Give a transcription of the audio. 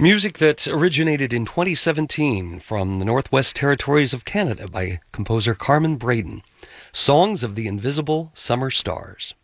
Music that originated in 2017 from the Northwest Territories of Canada by composer Carmen Braden. Songs of the Invisible Summer Stars.